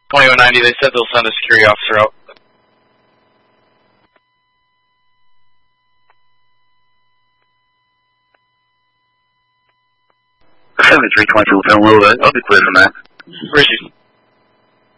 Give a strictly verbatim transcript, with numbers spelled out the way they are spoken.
twenty-one ninety, they said they'll send a security officer out. seventy-three twenty-two, tell them a little bit. I'll be clear from that. Richie.